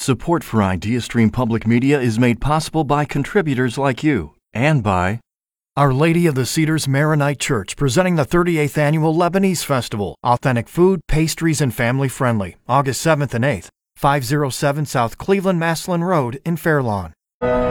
Support for IdeaStream Public Media is made possible by contributors like you and by Our Lady of the Cedars Maronite Church, presenting the 38th Annual Lebanese Festival. Authentic food, pastries, and family-friendly. August 7th and 8th, 507 South Cleveland Maslin Road in Fairlawn.